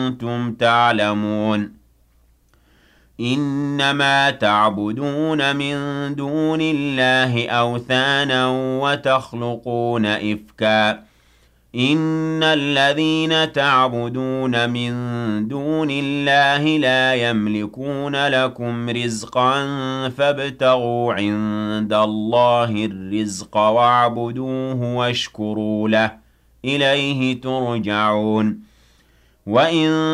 كُنتُمْ تَعْلَمُونَ إِنَّمَا تَعْبُدُونَ مِن دُونِ اللَّهِ أَوْثَانًا وَتَخْلُقُونَ إِفْكًا ۚ إِنَّ الَّذِينَ تَعْبُدُونَ مِن دُونِ اللَّهِ لَا يَمْلِكُونَ لَكُمْ رِزْقًا فَابْتَغُوا عِندَ اللَّهِ الرِّزْقَ وَاعْبُدُوهُ وَاشْكُرُوا لَهُ ۖ إِلَيْهِ تُرْجَعُونَ وَإِن